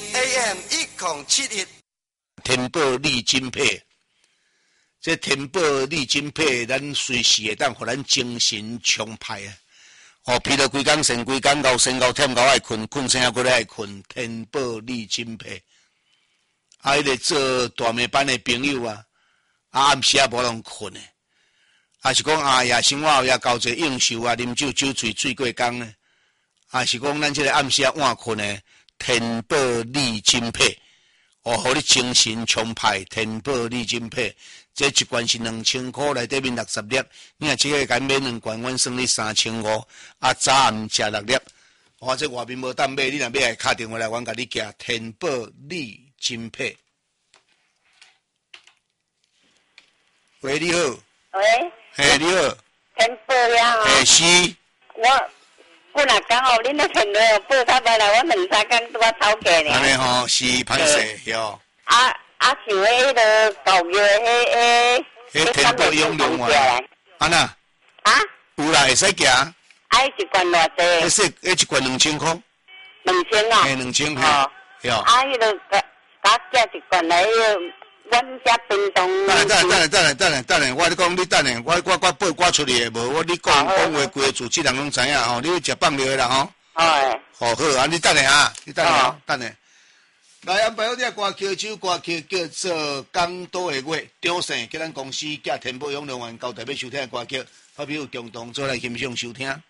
AM 1071， 天宝利金配，这天宝利金配，咱随时会当互咱精神充沛啊！哦，疲劳规工神规工，熬神熬忝熬爱困，困醒还过来爱困。天宝利金配，啊，迄个做大妹班的朋友啊，暗时啊无通困的，啊是讲啊夜生活后也交者应酬啊，啉酒酒醉醉过工呢，啊是讲咱这个暗时啊晚困的，天宝利金配。哦，互你精神充沛，天宝利金配，这一罐是2000块，内底面60粒，你若即个敢买2罐，阮算你3500，啊早暗食6粒，哦，这外面无当买，你若买来敲电话来，阮甲你寄天宝利金配。喂，你好。 喂。 嘿，你好。 天宝呀。 嘿，是。 我本来讲哦，恁那天落报较无来，我2、3工拄啊吵架呢。 安尼吼，是歹势，哟。 想迄个9月迄天宝永隆湾。安那？ 啊？ 有啦，会使行。 一罐偌济？ 一罐2000块。 2000啊？ 嘿，2000块。哟。 迄个加寄一罐来，阮遮冰冻。 等下，我你讲你等下，我报出去的无？我你讲话规个字，这人拢知影吼。你食放尿的啦吼。 哦。 好，啊，你等下啊，你等下，等下。来安排好这歌曲，这歌曲叫做《港岛的月》，张胜叫咱公司寄天宝永隆湾交代要收听的歌曲，好比有共同做来欣赏收听。